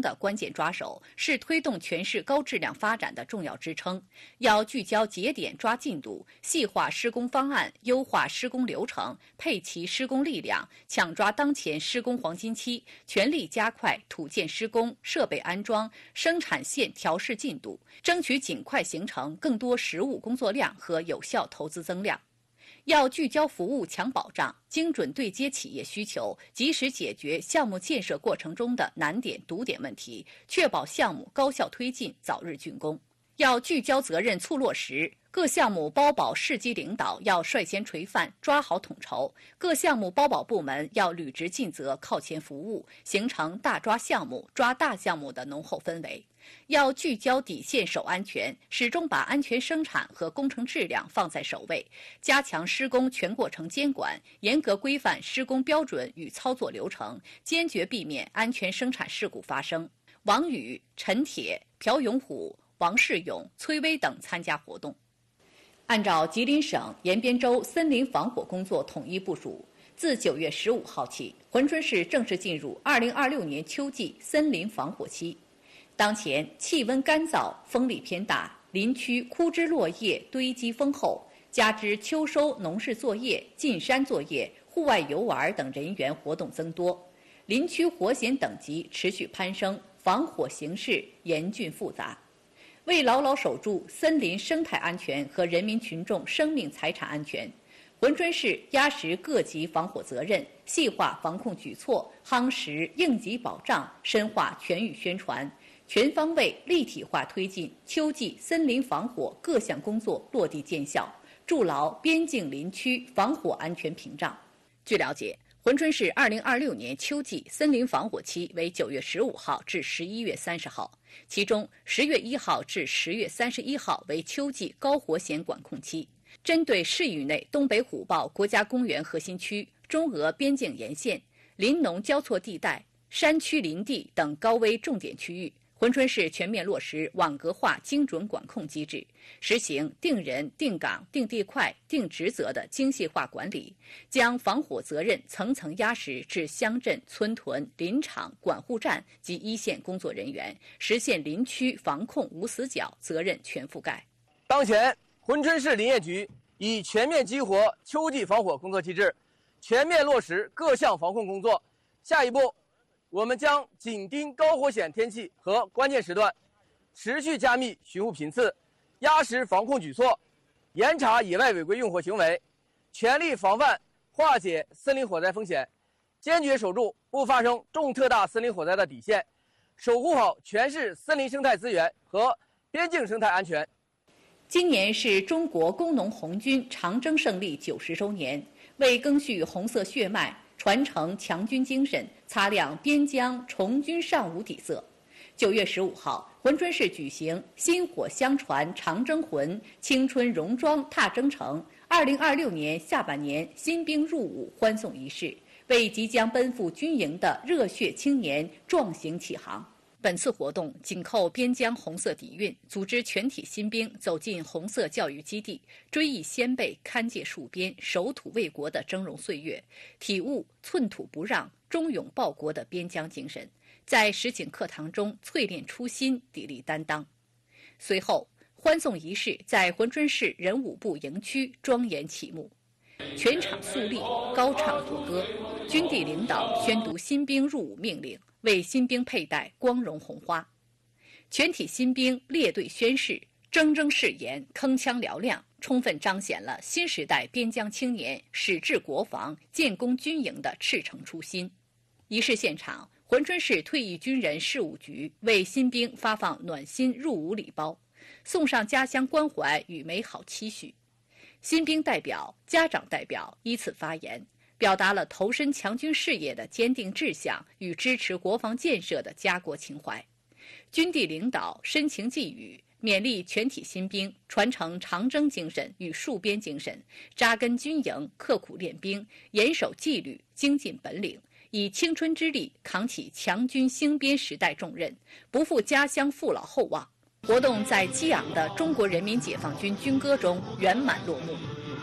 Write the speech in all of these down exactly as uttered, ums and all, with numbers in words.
的关键抓手，是推动全市高质量发展的重要支撑。要聚焦节点抓进度，细化施工方案，优化施工流程，配齐施工力量，抢抓当前施工黄金期，全力加快土建施工、设备安装、生产线调试进度，争取尽快形成更多实务工作量和有效投资增量。要聚焦服务强保障，精准对接企业需求，及时解决项目建设过程中的难点堵点问题，确保项目高效推进，早日竣工。要聚焦责任促落实，各项目包保市级领导要率先垂范，抓好统筹；各项目包保部门要履职尽责，靠前服务，形成大抓项目、抓大项目的浓厚氛围。要聚焦底线守安全，始终把安全生产和工程质量放在首位，加强施工全过程监管，严格规范施工标准与操作流程，坚决避免安全生产事故发生。王宇、陈铁、朴永虎、王世勇、崔威等参加活动。按照吉林省延边州森林防火工作统一部署，自九月十五号起，珲春市正式进入二零二六年秋季森林防火期。当前气温干燥，风力偏大，林区枯枝落叶堆积丰厚，加之秋收农事作业、进山作业、户外游玩等人员活动增多，林区火险等级持续攀升，防火形势严峻复杂。为牢牢守住森林生态安全和人民群众生命财产安全，珲春市压实各级防火责任，细化防控举措，夯实应急保障，深化全域宣传，全方位立体化推进秋季森林防火各项工作落地见效，筑牢边境林区防火安全屏障。据了解，珲春市二零二六年秋季森林防火期为九月十五号至十一月三十号，其中十月一号至十月三十一号为秋季高火险管控期。针对市域内东北虎豹国家公园核心区、中俄边境沿线、林农交错地带、山区林地等高危重点区域，珲春市全面落实网格化精准管控机制，实行定人、定岗、定地块、定职责的精细化管理，将防火责任层层压实至乡镇、村屯、林场、管护站及一线工作人员，实现林区防控无死角，责任全覆盖。 当前，珲春市林业局已全面激活秋季防火工作机制，全面落实各项防控工作。下一步，我们将紧盯高火险天气和关键时段，持续加密巡护频次，压实防控举措，严查野外违规用火行为，全力防范化解森林火灾风险，坚决守住不发生重特大森林火灾的底线，守护好全市森林生态资源和边境生态安全。 今年是中国工农红军长征胜利九十周年，为赓续红色血脉，传承强军精神，擦亮边疆崇军尚武底色。九月十五号，珲春市举行“薪火相传长征魂，青春戎装踏征程”二零二六年下半年新兵入伍欢送仪式，为即将奔赴军营的热血青年壮行启航。本次活动紧扣边疆红色底蕴，组织全体新兵走进红色教育基地，追忆先辈看界戍边、守土卫国的峥嵘岁月，体悟寸土不让、忠勇报国的边疆精神，在实景课堂中淬炼初心，砥砺担当。随后，欢送仪式在珲春市人武部营区庄严启幕，全场肃立，高唱国歌，军地领导宣读新兵入伍命令，为新兵佩戴光荣红花。全体新兵列队宣誓，铮铮誓言，铿锵嘹亮，充分彰显了新时代边疆青年矢志国防、建功军营的赤诚初心。仪式现场，珲春市退役军人事务局为新兵发放暖心入伍礼包，送上家乡关怀与美好期许。新兵代表、家长代表依次发言，表达了投身强军事业的坚定志向与支持国防建设的家国情怀。军地领导深情寄语，勉励全体新兵传承长征精神与戍边精神，扎根军营，刻苦练兵，严守纪律，精进本领，以青春之力扛起强军兴边时代重任，不负家乡父老厚望。活动在激昂的中国人民解放军军歌中圆满落幕。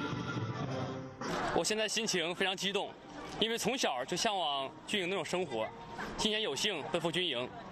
我现在心情非常激动，因为从小就向往军营那种生活，今年有幸奔赴军营，